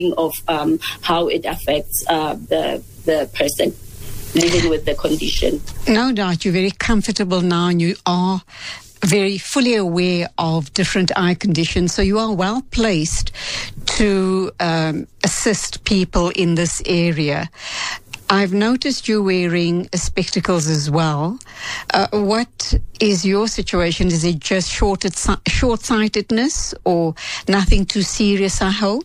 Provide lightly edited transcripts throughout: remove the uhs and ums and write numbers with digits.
of how it affects the person living with the condition. No doubt you're very comfortable now and you are very fully aware of different eye conditions, so you are well placed to assist people in this area. I've noticed you wearing spectacles as well. What is your situation? Is it just short-sightedness or nothing too serious, I hope?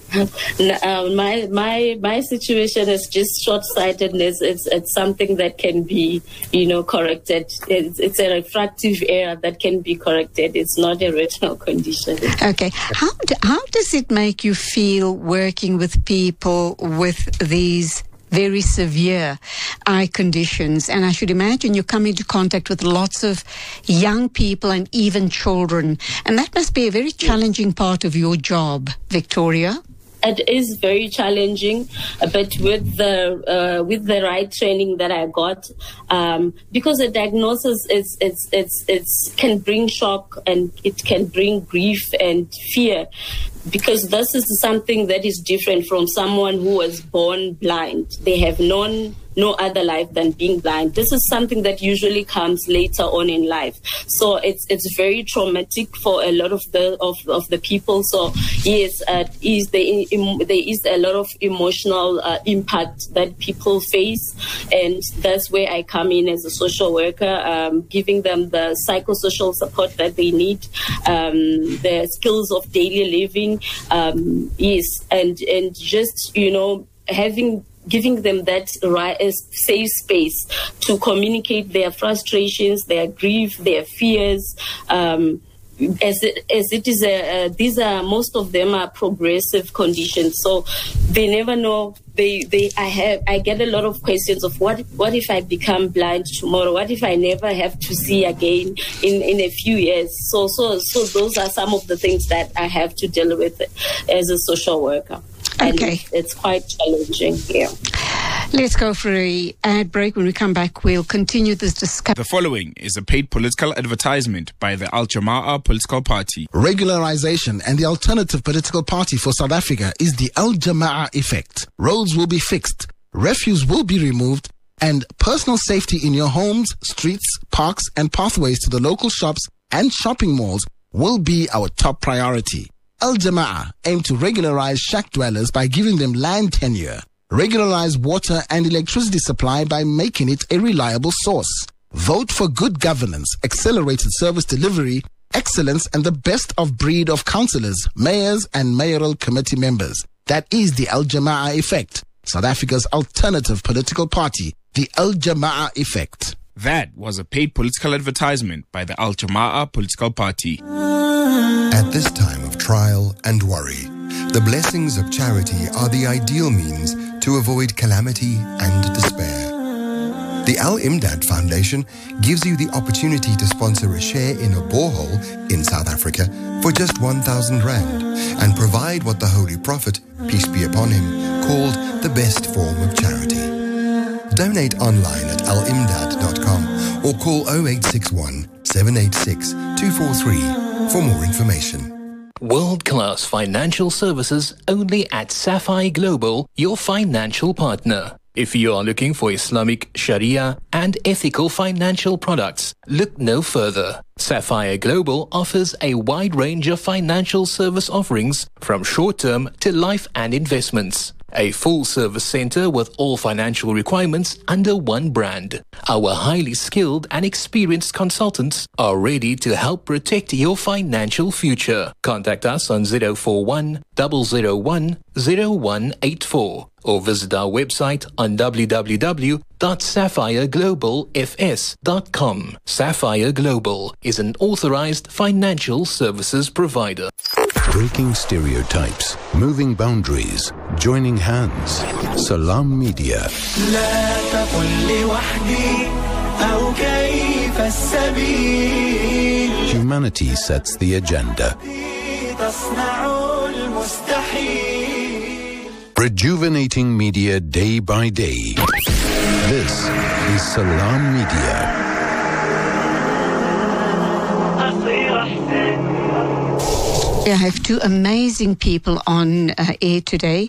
My situation is just short-sightedness. It's something that can be, corrected. It's a refractive error that can be corrected. It's not a retinal condition. Okay. How does it make you feel working with people with these very severe eye conditions? And I should imagine you come into contact with lots of young people and even children. And that must be a very challenging part of your job, Victoria. It is very challenging, but with the right training that I got, because the diagnosis it's can bring shock and it can bring grief and fear, because this is something that is different from someone who was born blind. They have known no other life than being blind. This is something that usually comes later on in life. So it's very traumatic for a lot of the people. So yes, there is a lot of emotional impact that people face, and that's where I come in as a social worker, giving them the psychosocial support that they need, the skills of daily living, yes, and just giving them that safe space to communicate their frustrations, their grief, their fears. As it is, these are, most of them are progressive conditions, so they never know. I get a lot of questions of what if I become blind tomorrow? What if I never have to see again in a few years? So those are some of the things that I have to deal with as a social worker. Okay. And it's quite challenging here. Let's go for an ad break. When we come back, we'll continue this discussion. The following is a paid political advertisement by the Al Jamaah political party. Regularization and the alternative political party for South Africa is the Al Jamaah effect. Roads will be fixed, refuse will be removed, and personal safety in your homes, streets, parks, and pathways to the local shops and shopping malls will be our top priority. Al Jamaah aim to regularize shack dwellers by giving them land tenure, regularize water and electricity supply by making it a reliable source. Vote for good governance, accelerated service delivery, excellence, and the best of breed of councillors, mayors, and mayoral committee members. That is the Al Jamaah effect, South Africa's alternative political party, the Al Jamaah effect. That was a paid political advertisement by the Al Jamaah political party. At this time of trial and worry, the blessings of charity are the ideal means to avoid calamity and despair. The Al Imdad Foundation gives you the opportunity to sponsor a share in a borehole in South Africa for just 1,000 rand and provide what the Holy Prophet, peace be upon him, called the best form of charity. Donate online at alimdad.com or call 0861 786 243 for more information. World-class financial services only at Sapphire Global, your financial partner. If you are looking for Islamic, Sharia, and ethical financial products, look no further. Sapphire Global offers a wide range of financial service offerings from short-term to life and investments. A full-service center with all financial requirements under one brand. Our highly skilled and experienced consultants are ready to help protect your financial future. Contact us on 041 001 0184 or visit our website on www.sapphireglobalfs.com. Sapphire Global is an authorized financial services provider. Breaking stereotypes, moving boundaries, joining hands. Salam Media. Humanity sets the agenda. Rejuvenating media day by day. This is Salam Media. I have two amazing people on air today.